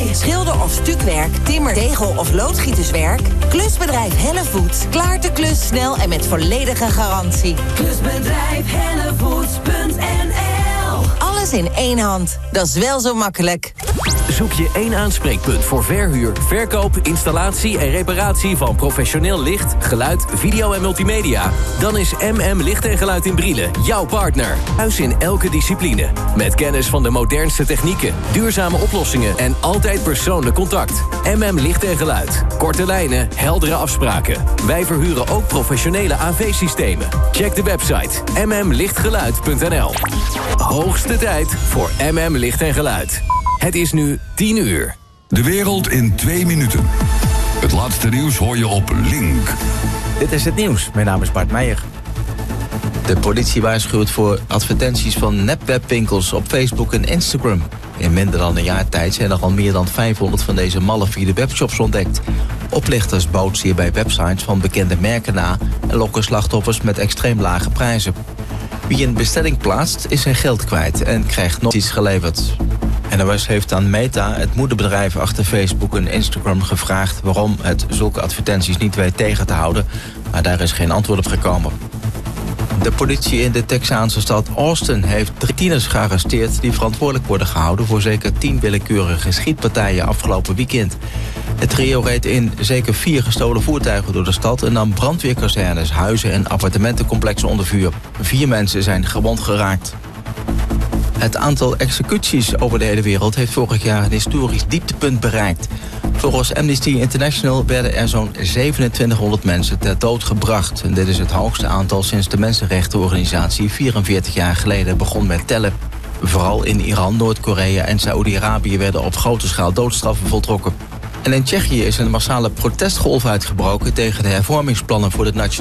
bij. Schilder- of stukwerk, timmer, tegel- of loodgieterswerk? Klusbedrijf Hellevoet klaart de klus snel en met volledige garantie. Klusbedrijf Hellevoet.nl. Alles in één hand. Dat is wel zo makkelijk. Zoek je één aanspreekpunt voor verhuur, verkoop, installatie en reparatie van professioneel licht, geluid, video en multimedia? Dan is MM Licht en Geluid in Brielen jouw partner. Huis in elke discipline. Met kennis van de modernste technieken, duurzame oplossingen en altijd persoonlijk contact. MM Licht en Geluid. Korte lijnen, heldere afspraken. Wij verhuren ook professionele AV-systemen. Check de website mmlichtgeluid.nl. Hoogste tijd voor MM Licht en Geluid. Het is nu 10 uur. De wereld in 2 minuten. Het laatste nieuws hoor je op Link. Dit is het nieuws. Mijn naam is Bart Meijer. De politie waarschuwt voor advertenties van nepwebwinkels op Facebook en Instagram. In minder dan een jaar tijd zijn er al meer dan 500 van deze malafide webshops ontdekt. Oplichters bootsen hier bij websites van bekende merken na en lokken slachtoffers met extreem lage prijzen. Wie een bestelling plaatst is zijn geld kwijt en krijgt nog iets geleverd. NOS heeft aan Meta, het moederbedrijf achter Facebook en Instagram, gevraagd waarom het zulke advertenties niet weet tegen te houden, maar daar is geen antwoord op gekomen. De politie in de Texaanse stad Austin heeft 3 tieners gearresteerd die verantwoordelijk worden gehouden voor zeker 10 willekeurige schietpartijen afgelopen weekend. Het trio reed in zeker 4 gestolen voertuigen door de stad en nam brandweerkazernes, huizen en appartementencomplexen onder vuur. 4 mensen zijn gewond geraakt. Het aantal executies over de hele wereld heeft vorig jaar een historisch dieptepunt bereikt. Volgens Amnesty International werden er zo'n 2700 mensen ter dood gebracht. En dit is het hoogste aantal sinds de mensenrechtenorganisatie 44 jaar geleden begon met tellen. Vooral in Iran, Noord-Korea en Saoedi-Arabië werden op grote schaal doodstraffen voltrokken. En in Tsjechië is een massale protestgolf uitgebroken tegen de hervormingsplannen voor de nationale